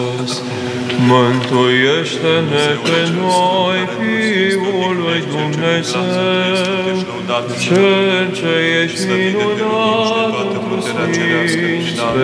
Mântuiește-ne pe noi, Fiul lui Dumnezeu, Cel ce ești minunat cu sfinți